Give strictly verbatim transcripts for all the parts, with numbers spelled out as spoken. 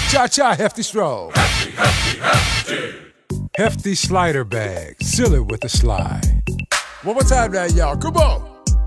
Cha-cha hefty stroll. Hefty, hefty, hefty. Hefty slider bag. Seal it with a slide. One more time now, y'all. Come on.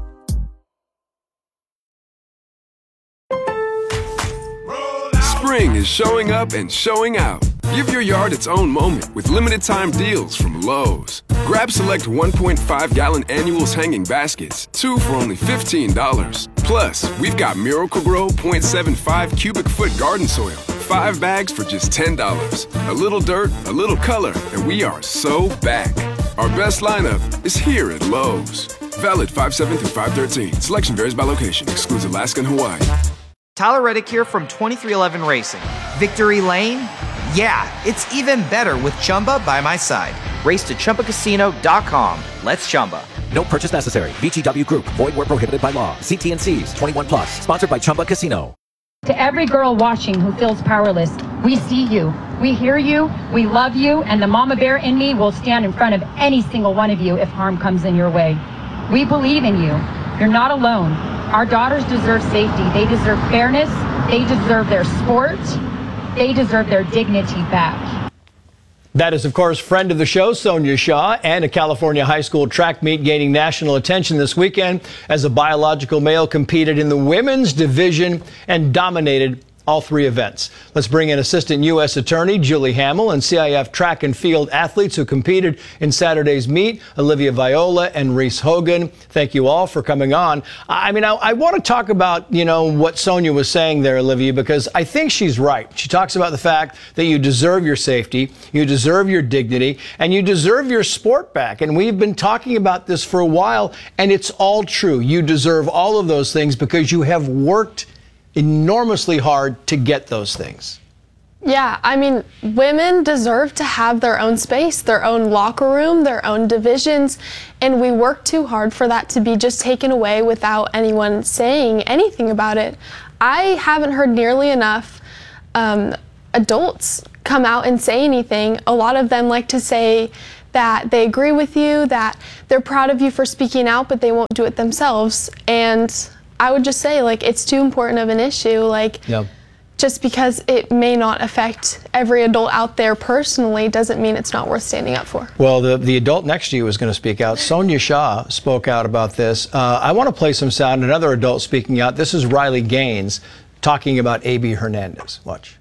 Spring is showing up and showing out. Give your yard its own moment with limited time deals from Lowe's. Grab select one point five gallon annuals hanging baskets, two for only fifteen dollars. Plus, we've got Miracle-Gro point seven five cubic foot garden soil, five bags for just ten dollars. A little dirt, a little color, and we are so back. Our best lineup is here at Lowe's. Valid five seven through five thirteen. Selection varies by location. Excludes Alaska and Hawaii. Tyler Reddick here from twenty-three eleven Racing. Victory Lane? Yeah, it's even better with Chumba by my side. Race to Chumba Casino dot com. Let's Chumba. No purchase necessary. V G W Group. Void where prohibited by law. See T N Cs. twenty-one plus. Sponsored by Chumba Casino. To every girl watching who feels powerless, we see you, we hear you, we love you, and the mama bear in me will stand in front of any single one of you if harm comes in your way. We believe in you. You're not alone. Our daughters deserve safety. They deserve fairness. They deserve their sport. They deserve their dignity back. That is, of course, friend of the show, Sonia Shaw, and a California high school track meet gaining national attention this weekend as a biological male competed in the women's division and dominated all three events. Let's bring in Assistant U S Attorney Julie Hamill and C I F track and field athletes who competed in Saturday's meet, Olivia Viola and Reese Hogan. Thank you all for coming on. I mean, I, I want to talk about, you know, what Sonia was saying there, Olivia, because I think she's right. She talks about the fact that you deserve your safety, you deserve your dignity, and you deserve your sport back. And we've been talking about this for a while, and it's all true. You deserve all of those things because you have worked enormously hard to get those things. Yeah, I mean, women deserve to have their own space, their own locker room, their own divisions, and we work too hard for that to be just taken away without anyone saying anything about it. I haven't heard nearly enough um, adults come out and say anything. A lot of them like to say that they agree with you, that they're proud of you for speaking out, but they won't do it themselves. And I would just say, like, it's too important of an issue. Like, yep. Just because it may not affect every adult out there personally doesn't mean it's not worth standing up for. Well, the, the adult next to you is going to speak out. Sonia Shaw spoke out about this. Uh, I want to play some sound. Another adult speaking out. This is Riley Gaines talking about A B Hernandez. Watch.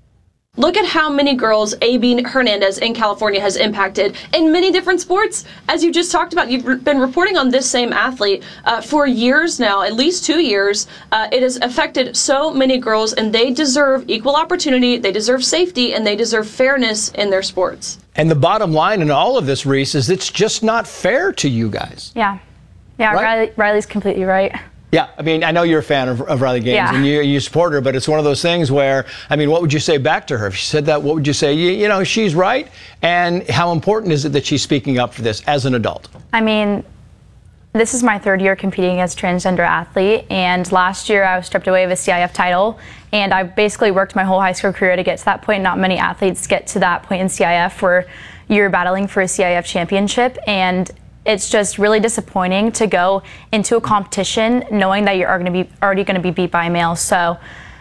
Look at how many girls A B Hernandez in California has impacted in many different sports. As you just talked about, you've been reporting on this same athlete uh, for years now, at least two years. Uh, it has affected so many girls, and they deserve equal opportunity, they deserve safety, and they deserve fairness in their sports. And the bottom line in all of this, Reese, is it's just not fair to you guys. Yeah. Yeah, right? Riley, Riley's completely right. Yeah, I mean, I know you're a fan of, of Riley Gaines, yeah. and you, you support her, but it's one of those things where, I mean, what would you say back to her? If she said that, what would you say? You, you know, she's right, and how important is it that she's speaking up for this as an adult? I mean, this is my third year competing as a transgender athlete, and last year I was stripped away of a C I F title, and I basically worked my whole high school career to get to that point. Not many athletes get to that point in C I F where you're battling for a C I F championship, and it's just really disappointing to go into a competition knowing that you're going to be already going to be beat by a male. So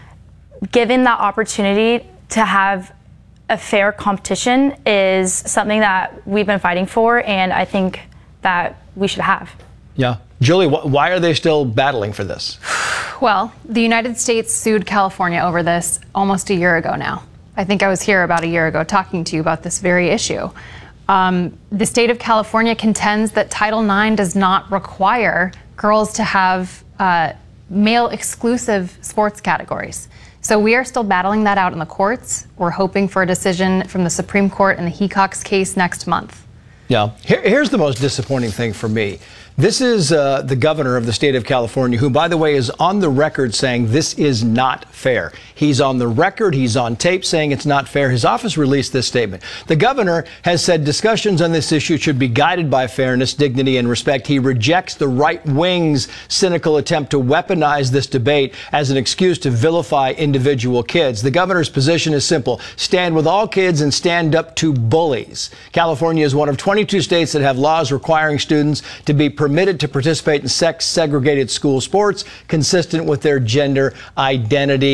given that opportunity to have a fair competition is something that we've been fighting for, and I think that we should have. Yeah. Julie, wh- why are they still battling for this? Well, the United States sued California over this almost a year ago now. I think I was here about a year ago talking to you about this very issue. Um, the state of California contends that Title nine does not require girls to have uh, male-exclusive sports categories. So we are still battling that out in the courts. We're hoping for a decision from the Supreme Court in the Hecox case next month. Yeah. Here, here's the most disappointing thing for me. This is uh, the governor of the state of California, who, by the way, is on the record saying this is not fair. He's on the record, he's on tape saying it's not fair. His office released this statement. The governor has said discussions on this issue should be guided by fairness, dignity, and respect. He rejects the right wing's cynical attempt to weaponize this debate as an excuse to vilify individual kids. The governor's position is simple: stand with all kids and stand up to bullies. California is one of twenty-two states that have laws requiring students to be permitted to participate in sex-segregated school sports consistent with their gender identity.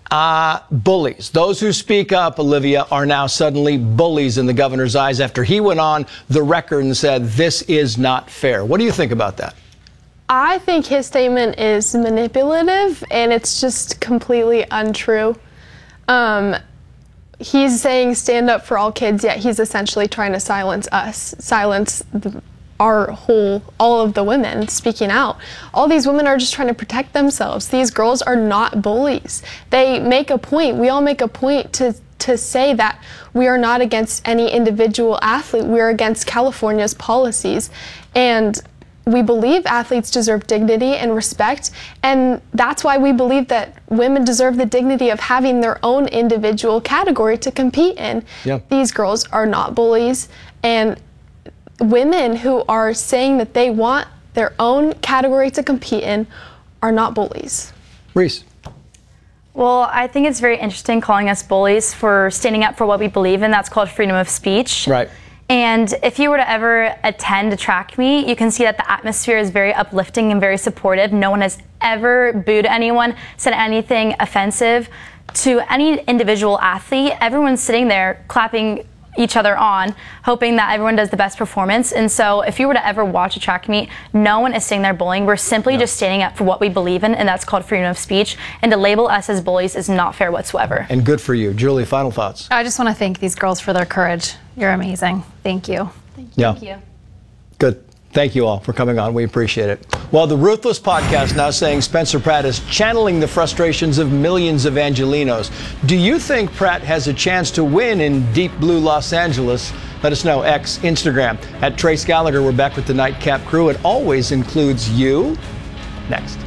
Uh, bullies. Those who speak up, Olivia, are now suddenly bullies in the governor's eyes after he went on the record and said this is not fair. What do you think about that? I think his statement is manipulative and it's just completely untrue. Um, he's saying stand up for all kids, yet he's essentially trying to silence us, silence the, our whole, all of the women speaking out. All these women are just trying to protect themselves. These girls are not bullies. They make a point, we all make a point to, to say that we are not against any individual athlete. We are against California's policies. And we believe athletes deserve dignity and respect, and that's why we believe that women deserve the dignity of having their own individual category to compete in. Yep. These girls are not bullies, and women who are saying that they want their own category to compete in are not bullies. Reese. Well, I think it's very interesting calling us bullies for standing up for what we believe in. That's called freedom of speech. Right. And if you were to ever attend a track meet, you can see that the atmosphere is very uplifting and very supportive. No one has ever booed anyone, said anything offensive to any individual athlete. Everyone's sitting there clapping each other on, hoping that everyone does the best performance. And so if you were to ever watch a track meet, no one is sitting there bullying. We're simply no. just standing up for what we believe in, and that's called freedom of speech. And to label us as bullies is not fair whatsoever. And good for you. Julie, final thoughts. I just want to thank these girls for their courage. You're amazing. Thank you. Thank you. Yeah. Thank you. Good. Thank you all for coming on. We appreciate it. Well, the Ruthless podcast now saying Spencer Pratt is channeling the frustrations of millions of Angelinos. Do you think Pratt has a chance to win in deep blue Los Angeles? Let us know. X, Instagram. At Trace Gallagher, we're back with the Nightcap crew. It always includes you. Next.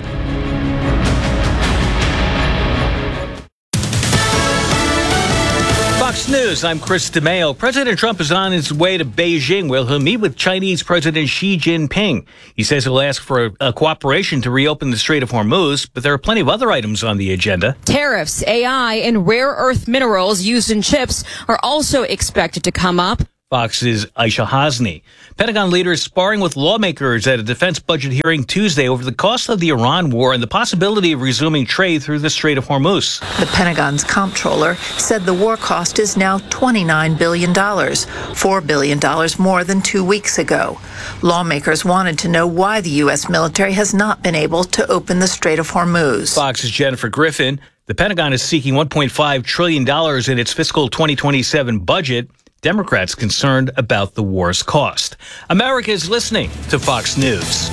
Fox News, I'm Chris DeMeo. President Trump is on his way to Beijing, where he'll meet with Chinese President Xi Jinping. He says he'll ask for a, a cooperation to reopen the Strait of Hormuz, but there are plenty of other items on the agenda. Tariffs, A I, and rare earth minerals used in chips are also expected to come up. Fox's Aisha Hasni. Pentagon leaders sparring with lawmakers at a defense budget hearing Tuesday over the cost of the Iran war and the possibility of resuming trade through the Strait of Hormuz. The Pentagon's comptroller said the war cost is now twenty-nine billion dollars, four billion dollars more than two weeks ago. Lawmakers wanted to know why the U S military has not been able to open the Strait of Hormuz. Fox's Jennifer Griffin. The Pentagon is seeking one point five trillion dollars in its fiscal twenty twenty-seven budget. Democrats concerned about the war's cost. America is listening to Fox News.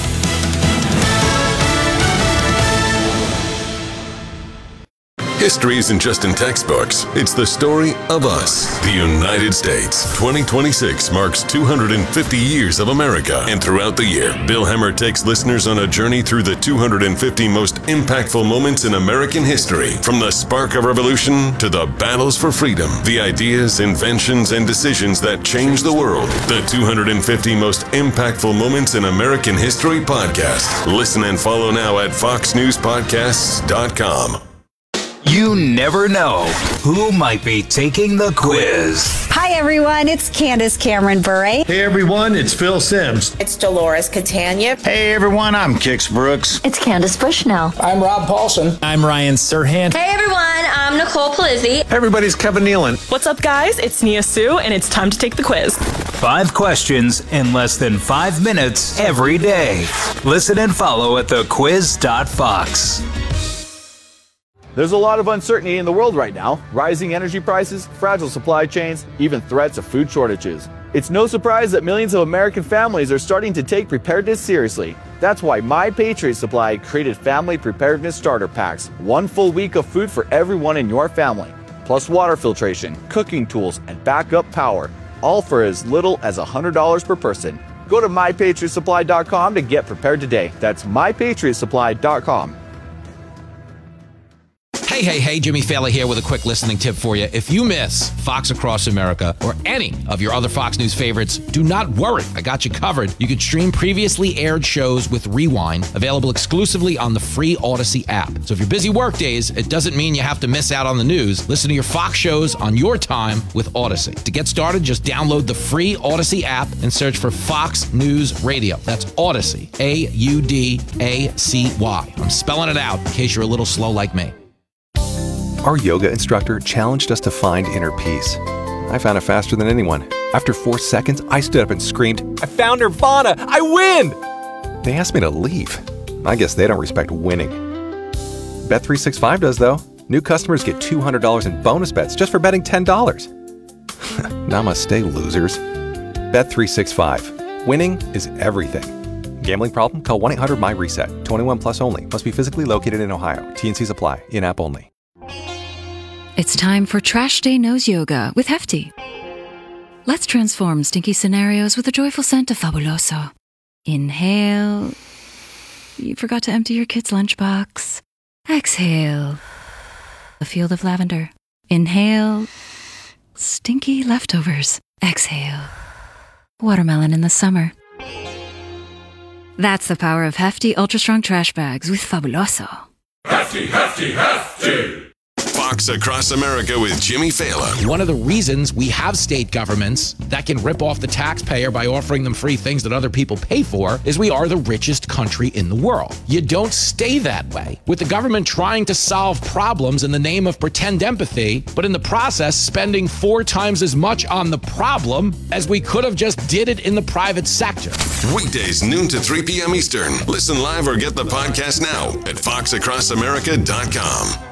History isn't just in textbooks. It's the story of us, the United States. twenty twenty-six marks two hundred fifty years of America. And throughout the year, Bill Hemmer takes listeners on a journey through the two hundred fifty most impactful moments in American history. From the spark of revolution to the battles for freedom, the ideas, inventions, and decisions that changed the world. The two hundred fifty most impactful moments in American history podcast. Listen and follow now at fox news podcasts dot com. You never know who might be taking the quiz. Hi, everyone. It's Candace Cameron Bure. Hey, everyone. It's Phil Sims. It's Dolores Catania. Hey, everyone. I'm Kix Brooks. It's Candace Bushnell. I'm Rob Paulson. I'm Ryan Serhant. Hey, everyone. I'm Nicole Palizzi. Hey, everybody's Kevin Nealon. What's up, guys? It's Nia Sue, and it's time to take the quiz. Five questions in less than five minutes every day. Listen and follow at the quiz dot fox. There's a lot of uncertainty in the world right now. Rising energy prices, fragile supply chains, even threats of food shortages. It's no surprise that millions of American families are starting to take preparedness seriously. That's why My Patriot Supply created Family Preparedness Starter Packs. One full week of food for everyone in your family. Plus water filtration, cooking tools, and backup power. All for as little as one hundred dollars per person. Go to my patriot supply dot com to get prepared today. That's my patriot supply dot com. Hey, hey, hey, Jimmy Fallon here with a quick listening tip for you. If you miss Fox Across America or any of your other Fox News favorites, do not worry. I got you covered. You can stream previously aired shows with Rewind, available exclusively on the free Odyssey app. So if you're busy work days, it doesn't mean you have to miss out on the news. Listen to your Fox shows on your time with Odyssey. To get started, just download the free Odyssey app and search for Fox News Radio. That's Odyssey, A U D A C Y. I'm spelling it out in case you're a little slow like me. Our yoga instructor challenged us to find inner peace. I found it faster than anyone. After four seconds, I stood up and screamed, "I found Nirvana! I win!" They asked me to leave. I guess they don't respect winning. Bet three sixty-five does, though. New customers get two hundred dollars in bonus bets just for betting ten dollars. Namaste, losers. Bet three sixty-five. Winning is everything. Gambling problem? Call one eight hundred M Y reset. twenty-one plus only. Must be physically located in Ohio. T and Cs apply. In-app only. It's time for Trash Day Nose Yoga with Hefty. Let's transform stinky scenarios with a joyful scent of Fabuloso. Inhale. You forgot to empty your kid's lunchbox. Exhale. A field of lavender. Inhale. Stinky leftovers. Exhale. Watermelon in the summer. That's the power of Hefty Ultra Strong Trash Bags with Fabuloso. Hefty, hefty, hefty. Fox Across America with Jimmy Fallon. One of the reasons we have state governments that can rip off the taxpayer by offering them free things that other people pay for is we are the richest country in the world. You don't stay that way. With the government trying to solve problems in the name of pretend empathy, but in the process spending four times as much on the problem as we could have just did it in the private sector. Weekdays noon to three p.m. Eastern. Listen live or get the podcast now at fox across america dot com.